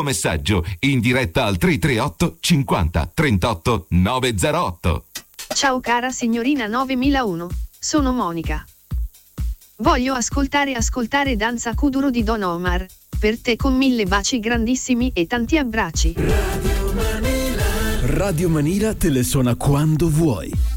tuo messaggio in diretta al 338 50 38 908. Ciao cara signorina 9001, sono Monica. Voglio ascoltare Danza Kuduro di Don Omar, per te con 1000 baci grandissimi e tanti abbracci. Radio Manila te le suona quando vuoi.